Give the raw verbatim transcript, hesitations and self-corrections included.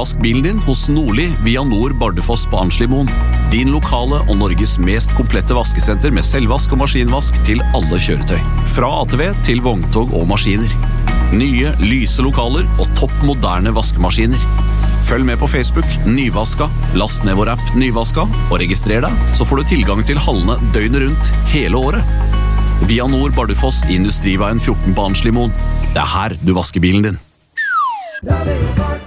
Vask bilen din hos Nordli via Nord Bardufoss på Arnslimoen. Din lokale og Norges mest komplette vaskesenter med selvvask og maskinvask til alle kjøretøy. Fra A T V til vogntog og maskiner. Nye, lyse lokaler og topp moderne vaskemaskiner. Følg med på Facebook, Nyvaska, last ned vår app Nyvaska, og registrer deg, så får du tilgang til hallene døgnet rundt hele året. Via Nord Bardufoss i Industriveien fjorten på Arnslimoen. Det er her du vasker bilen din.